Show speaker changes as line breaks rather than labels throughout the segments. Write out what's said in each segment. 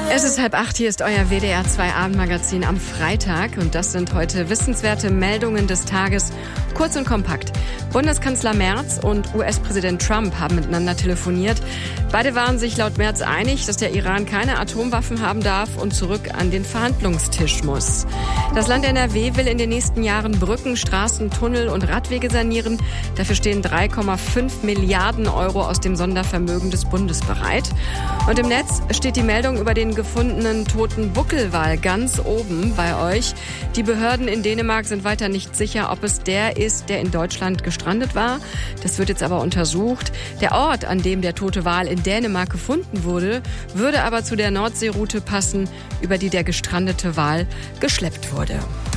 Es ist 7:30, hier ist euer WDR 2 Abendmagazin am Freitag und das sind heute wissenswerte Meldungen des Tages, kurz und kompakt. Bundeskanzler Merz und US-Präsident Trump haben miteinander telefoniert. Beide waren sich laut Merz einig, dass der Iran keine Atomwaffen haben darf und zurück an den Verhandlungstisch muss. Das Land NRW will in den nächsten Jahren Brücken, Straßen, Tunnel und Radwege sanieren. Dafür stehen 3,5 Milliarden Euro aus dem Sondervermögen des Bundes bereit. Und im Netz steht die Meldung über den gefundenen toten Buckelwal ganz oben bei euch. Die Behörden in Dänemark sind weiter nicht sicher, ob es der ist, der in Deutschland gestrandet war. Das wird jetzt aber untersucht. Der Ort, an dem der tote Wal in Dänemark gefunden wurde, würde aber zu der Nordseeroute passen, über die der gestrandete Wal geschleppt wurde.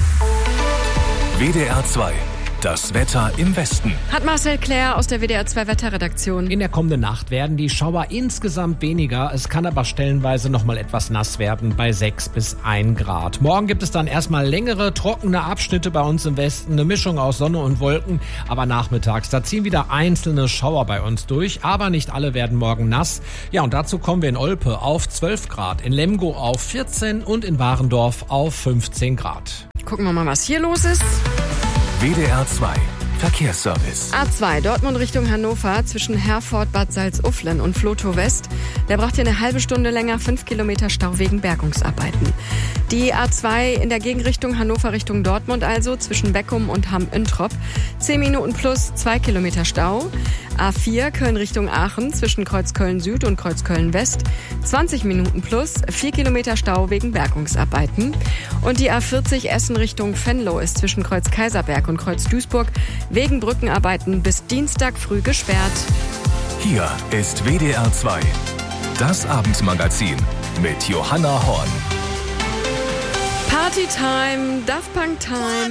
WDR 2. Das Wetter im Westen.
Hat Marcel Claire aus der WDR 2 Wetterredaktion.
In der kommenden Nacht werden die Schauer insgesamt weniger. Es kann aber stellenweise noch mal etwas nass werden bei 6 bis 1 Grad. Morgen gibt es dann erstmal längere, trockene Abschnitte bei uns im Westen. Eine Mischung aus Sonne und Wolken. Aber nachmittags, da ziehen wieder einzelne Schauer bei uns durch. Aber nicht alle werden morgen nass. Ja, und dazu kommen wir in Olpe auf 12 Grad, in Lemgo auf 14 und in Warendorf auf 15 Grad.
Gucken wir mal, was hier los ist.
WDR 2 Verkehrsservice.
A2 Dortmund Richtung Hannover zwischen Herford, Bad Salzuflen und Vlotho West. Der braucht hier eine halbe Stunde länger, 5 Kilometer Stau wegen Bergungsarbeiten. Die A2 in der Gegenrichtung Hannover Richtung Dortmund also zwischen Beckum und Hamm-Üntrop. 10 Minuten plus 2 Kilometer Stau. A4 Köln Richtung Aachen zwischen Kreuzköln Süd und Kreuzköln West. 20 Minuten plus 4 Kilometer Stau wegen Bergungsarbeiten. Und die A40 Essen Richtung Venlo ist zwischen Kreuz Kaiserberg und Kreuz Duisburg wegen Brückenarbeiten bis Dienstag früh gesperrt.
Hier ist WDR 2. Das Abendmagazin mit Johanna Horn.
Party Time, Daft Punk Time.